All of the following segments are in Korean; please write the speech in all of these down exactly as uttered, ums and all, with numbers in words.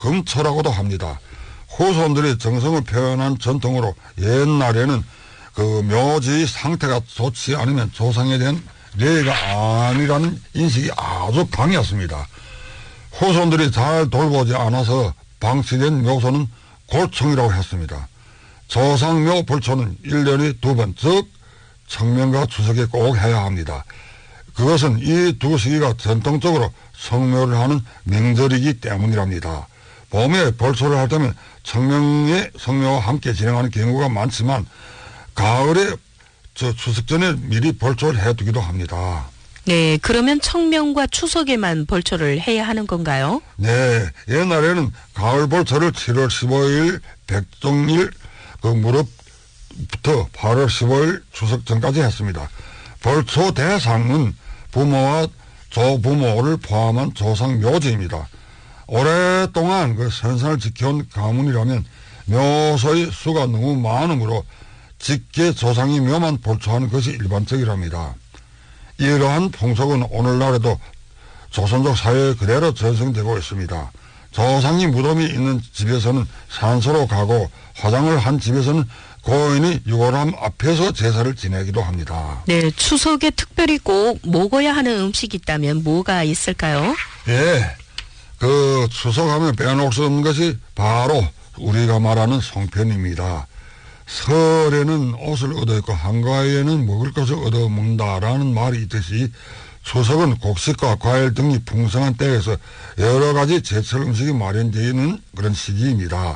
금초라고도 합니다. 후손들이 정성을 표현한 전통으로 옛날에는 그 묘지 상태가 좋지 않으면 조상에 대한礼가 아니라는 인식이 아주 강했습니다. 후손들이 잘 돌보지 않아서 방치된 묘소는 골청이라고 했습니다. 조상묘 불초는 일 년에 두 번, 즉 청명과 추석에 꼭 해야 합니다. 그것은 이 두 시기가 전통적으로 성묘를 하는 명절이기 때문이랍니다. 봄에 벌초를 할 때면 청명의 성묘와 함께 진행하는 경우가 많지만 가을에 저 추석 전에 미리 벌초를 해두기도 합니다. 네, 그러면 청명과 추석에만 벌초를 해야 하는 건가요? 네, 옛날에는 가을 벌초를 칠월 십오일 백종일 그 무렵부터 팔월 십오일 추석 전까지 했습니다. 벌초 대상은 부모와 조부모를 포함한 조상 묘지입니다. 오랫동안 그 선산을 지켜온 가문이라면 묘소의 수가 너무 많으므로 직계 조상이 묘만 벌초하는 것이 일반적이랍니다. 이러한 풍속은 오늘날에도 조선족 사회에 그대로 전승되고 있습니다. 조상이 무덤이 있는 집에서는 산소로 가고 화장을 한 집에서는 고인이 유골함 앞에서 제사를 지내기도 합니다. 네, 추석에 특별히 꼭 먹어야 하는 음식이 있다면 뭐가 있을까요? 예, 그 추석하면 빼놓을 수 없는 것이 바로 우리가 말하는 송편입니다. 설에는 옷을 얻어입고 한가위에는 먹을 것을 얻어먹는다라는 말이 있듯이 추석은 곡식과 과일 등이 풍성한 때에서 여러 가지 제철 음식이 마련되는 그런 시기입니다.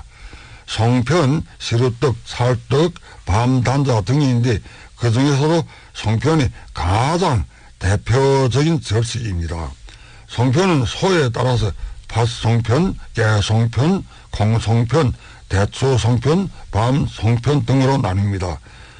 송편, 시루떡, 찰떡, 밤단자 등이 있는데 그 중에서도 송편이 가장 대표적인 절식입니다. 송편은 소에 따라서 팥송편, 깨송편, 콩송편, 대추송편, 밤송편 등으로 나뉩니다.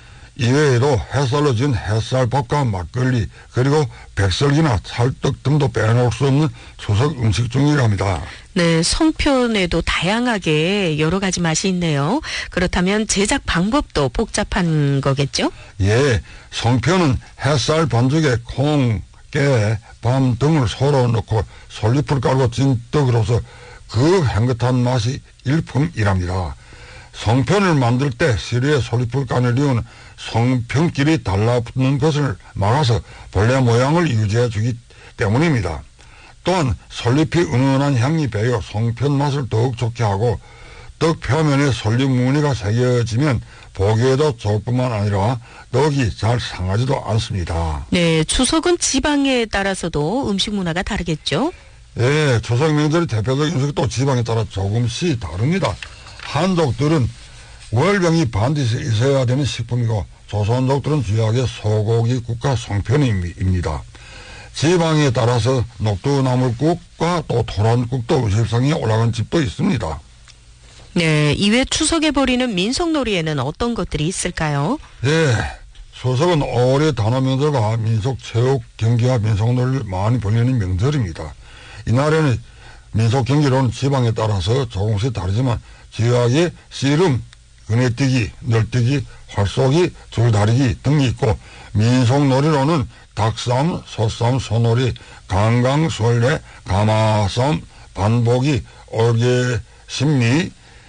이외에도 햇살로 지은 햇살밥과 막걸리 그리고 백설기나 찰떡 등도 빼놓을 수 없는 추석 음식 중이랍니다. 네, 송편에도 다양하게 여러 가지 맛이 있네요. 그렇다면 제작 방법도 복잡한 거겠죠? 예, 송편은 햇살 반죽에 콩, 깨, 밤 등을 소로 넣고 솔잎을 깔고 찐 떡으로서 그 향긋한 맛이 일품이랍니다. 송편을 만들 때 시루에 솔잎을 까는 이유는 송편끼리 달라붙는 것을 막아서 본래 모양을 유지해 주기 때문입니다. 또한 솔잎이 은은한 향이 배어 송편 맛을 더욱 좋게 하고 떡 표면에 솔잎 무늬가 새겨지면 보기에도 좋을 뿐만 아니라 떡이 잘 상하지도 않습니다. 네, 추석은 지방에 따라서도 음식 문화가 다르겠죠? 예, 추석 명절의 대표적인 음식도 지방에 따라 조금씩 다릅니다. 한족들은 월병이 반드시 있어야 되는 식품이고 조선족들은 주요하게 소고기 국과 송편입니다. 지방에 따라서 녹두나물국과 또 토란국도 음식상에 올라간 집도 있습니다. 네, 이외 추석에 벌이는 민속놀이에는 어떤 것들이 있을까요? 예, 추석은 올해 단오 명절과 민속 체육 경기와 민속놀이를 많이 벌이는 명절입니다. 이날에는 민속 경기로는 지방에 따라서 조금씩 다르지만 지역에 씨름, 그네뛰기, 널뛰기, 활쏘기, 줄다리기 등이 있고 민속놀이로는 닭싸움, 소싸움, 소놀이, 강강술래, 가마싸움, 반보기, 올개심리,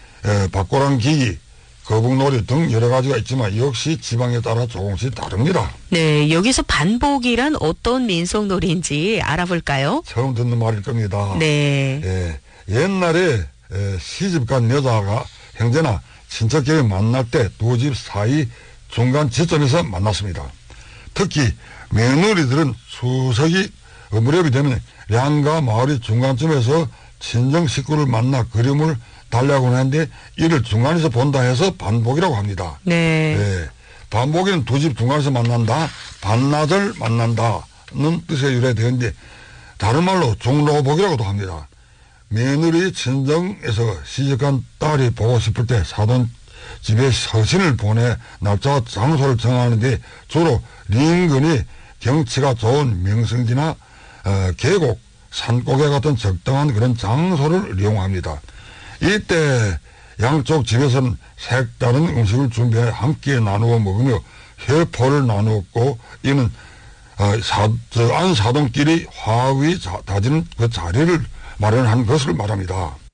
박고랑기기, 거북놀이 등 여러 가지가 있지만 역시 지방에 따라 조금씩 다릅니다. 네, 여기서 반복이란 어떤 민속놀이인지 알아볼까요? 처음 듣는 말일 겁니다. 네. 예, 옛날에 시집간 여자가 형제나 친척끼리 만날 때 두 집 사이 중간 지점에서 만났습니다. 특히 며느리들은 추석이 무렵이 되면 양가 마을이 중간쯤에서 친정 식구를 만나 그림을 달라고 하는데 이를 중간에서 본다 해서 반복이라고 합니다. 네. 네. 반복에는 두 집 중간에서 만난다, 반나절 만난다는 뜻에 유래되는데 다른 말로 종로복이라고도 합니다. 며느리 친정에서 시집간 딸이 보고 싶을 때 사돈 집에 서신을 보내 날짜와 장소를 정하는데 주로 인근이 경치가 좋은 명승지나 어, 계곡, 산고개 같은 적당한 그런 장소를 이용합니다. 이때 양쪽 집에서는 색다른 음식을 준비해 함께 나누어 먹으며 회포를 나누었고 이는 어, 사, 저, 안 사돈끼리 화합이 다지는 그 자리를 마련한 것을 말합니다.